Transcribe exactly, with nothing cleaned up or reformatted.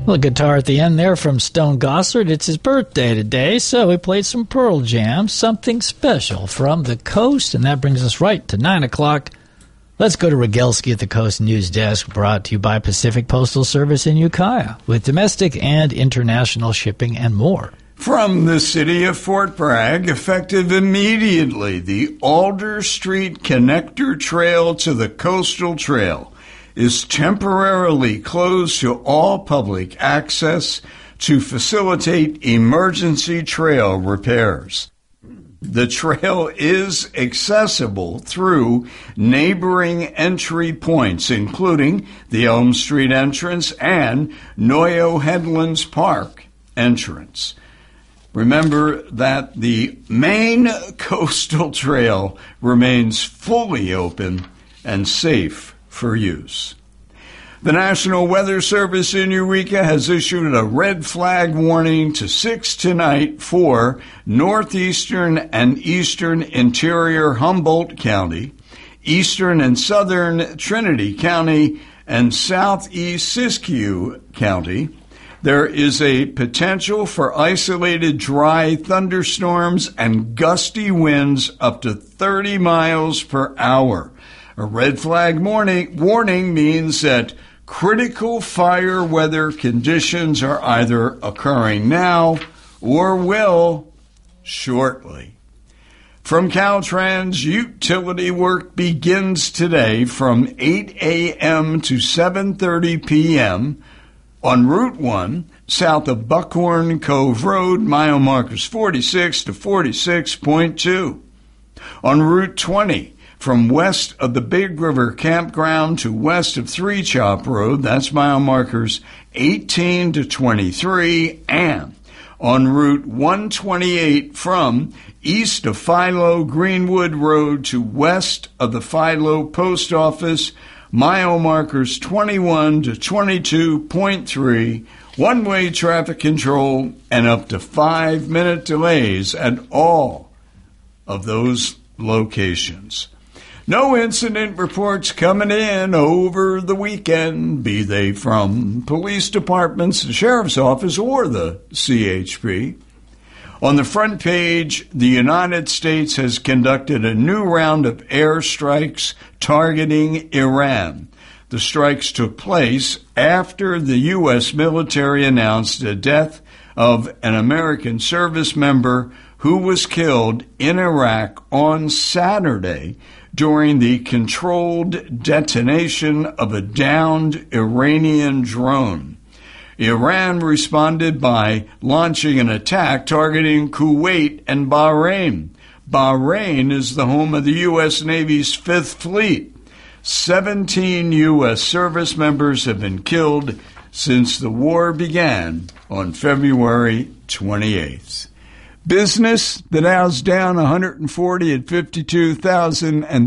Well, guitar at the end there from Stone Gossard. It's his birthday today, so we played some Pearl Jam, something special from the coast, and that brings us right to nine o'clock. Let's go to Rogelski at the Coast News Desk, brought to you by Pacific Postal Service in Ukiah, with domestic and international shipping and more. From the city of Fort Bragg, effective immediately, the Alder Street Connector Trail to the Coastal Trail is temporarily closed to all public access to facilitate emergency trail repairs. The trail is accessible through neighboring entry points, including the Elm Street entrance and Noyo Headlands Park entrance. Remember that the main coastal trail remains fully open and safe for use. The National Weather Service in Eureka has issued a red flag warning to six tonight for northeastern and eastern interior Humboldt County, eastern and southern Trinity County, and southeast Siskiyou County. There is a potential for isolated dry thunderstorms and gusty winds up to thirty miles per hour. A red flag warning, warning means that critical fire weather conditions are either occurring now or will shortly. From Caltrans, utility work begins today from eight a.m. to seven thirty p.m. on Route one, south of Buckhorn Cove Road, mile markers forty-six to forty-six point two. On Route twenty, from west of the Big River Campground to west of Three Chop Road, that's mile markers eighteen to twenty-three, and on Route one twenty-eight from east of Philo Greenwood Road to west of the Philo Post Office, mile markers twenty-one to twenty-two point three, one-way traffic control, and up to five-minute delays at all of those locations. No incident reports coming in over the weekend, be they from police departments, the sheriff's office, or the C H P. On the front page, the United States has conducted a new round of airstrikes targeting Iran. The strikes took place after the U S military announced the death of an American service member who was killed in Iraq on Saturday during the controlled detonation of a downed Iranian drone. Iran responded by launching an attack targeting Kuwait and Bahrain. Bahrain is the home of the U S Navy's Fifth Fleet. Seventeen U S service members have been killed since the war began on February twenty-eighth. Business, the Dow's down one hundred forty at fifty-two thousand